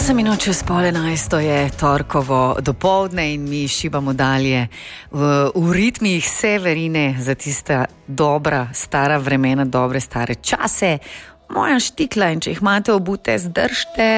8 minut čez 10:30 je torkovo dopoldne in mi šibamo dalje v ritmih Severine za tista dobra stara vremena, dobre stare čase. Moja štikla, in če jih imate obute, zdržte.